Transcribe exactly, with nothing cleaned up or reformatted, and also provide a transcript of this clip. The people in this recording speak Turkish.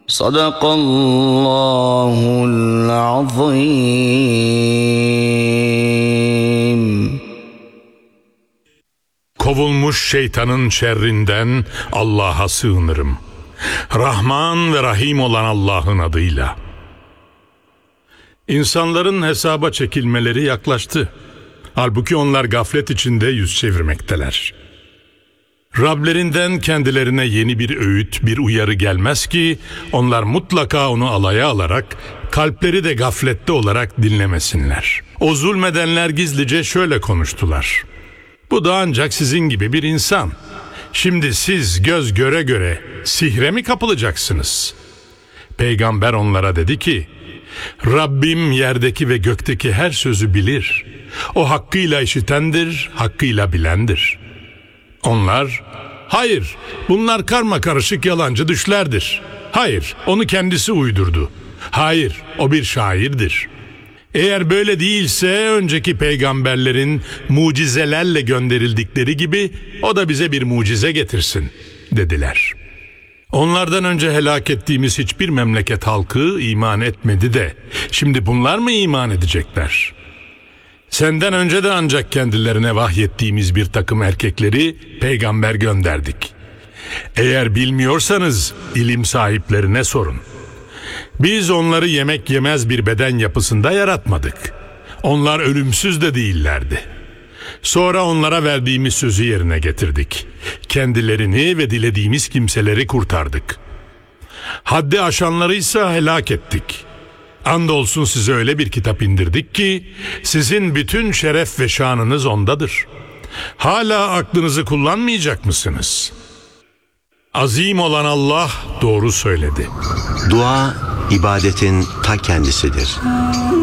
Sadakallahul azim. Kovulmuş şeytanın şerrinden Allah'a sığınırım. Rahman ve Rahim olan Allah'ın adıyla. İnsanların hesaba çekilmeleri yaklaştı. Halbuki onlar gaflet içinde yüz çevirmekteler. Rablerinden kendilerine yeni bir öğüt, bir uyarı gelmez ki onlar mutlaka onu alaya alarak, kalpleri de gaflette olarak dinlemesinler. O zulmedenler gizlice şöyle konuştular: bu da ancak sizin gibi bir insan. Şimdi siz göz göre göre sihre mi kapılacaksınız? Peygamber onlara dedi ki, Rabbim yerdeki ve gökteki her sözü bilir. O hakkıyla işitendir, hakkıyla bilendir. Onlar, hayır, bunlar karma karışık yalancı düşlerdir. Hayır, onu kendisi uydurdu. Hayır, o bir şairdir. Eğer böyle değilse önceki peygamberlerin mucizelerle gönderildikleri gibi o da bize bir mucize getirsin dediler. Onlardan önce helak ettiğimiz hiçbir memleket halkı iman etmedi de şimdi bunlar mı iman edecekler? Senden önce de ancak kendilerine vahyettiğimiz bir takım erkekleri peygamber gönderdik. Eğer bilmiyorsanız ilim sahiplerine sorun. Biz onları yemek yemez bir beden yapısında yaratmadık. Onlar ölümsüz de değillerdi. Sonra onlara verdiğimiz sözü yerine getirdik. Kendilerini ve dilediğimiz kimseleri kurtardık. Haddi aşanları ise helak ettik. Andolsun size öyle bir kitap indirdik ki sizin bütün şeref ve şanınız ondadır. Hala aklınızı kullanmayacak mısınız? Azim olan Allah doğru söyledi. Dua ibadetin ta kendisidir.